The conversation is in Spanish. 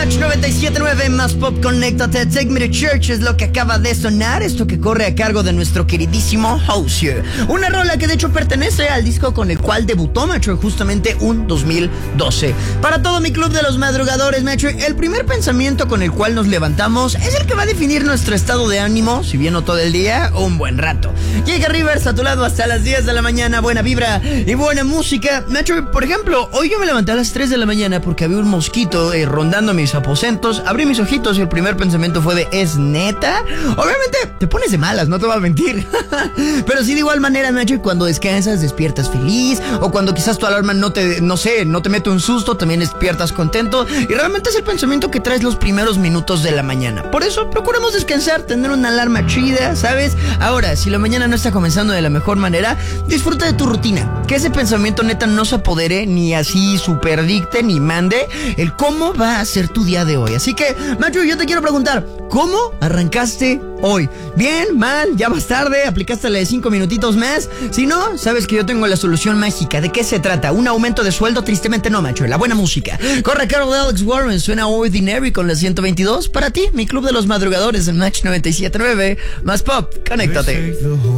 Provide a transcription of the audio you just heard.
Match 97.9 más pop, conéctate. Take Me to Church es lo que acaba de sonar. Esto que corre a cargo de nuestro queridísimo Hozier. Una rola que de hecho pertenece al disco con el cual debutó, macho, justamente un 2012. Para todo mi club de los madrugadores, macho, el primer pensamiento con el cual nos levantamos es el que va a definir nuestro estado de ánimo, si bien no todo el día, un buen rato. Llega Rivers a tu lado hasta las 10 de la mañana, buena vibra y buena música. Macho, por ejemplo, hoy yo me levanté a las 3 de la mañana porque había un mosquito rondando mis aposentos. Abrí mis ojitos y el primer pensamiento fue de, ¿es neta? Obviamente te pones de malas, no te voy a mentir. Pero sí, de igual manera, macho, cuando descansas despiertas feliz, o cuando quizás tu alarma no te mete un susto, también despiertas contento, y realmente es el pensamiento que traes los primeros minutos de la mañana. Por eso procuramos descansar, tener una alarma chida, ¿sabes? Ahora, si la mañana no está comenzando de la mejor manera, disfruta de tu rutina, que ese pensamiento neta no se apodere, ni así superdicte, ni mande el cómo va a ser tu día de hoy. Así que, macho, yo te quiero preguntar, ¿cómo arrancaste hoy? ¿Bien? ¿Mal? ¿Ya vas tarde? ¿Aplicaste la de 5 minutitos más? Si no, sabes que yo tengo la solución mágica. ¿De qué se trata? ¿Un aumento de sueldo? Tristemente no, macho. La buena música. Corre a cargo de Alex Warren. Suena Ordinary con la 122. Para ti, mi club de los madrugadores en Match 97.9. Más pop. Conéctate.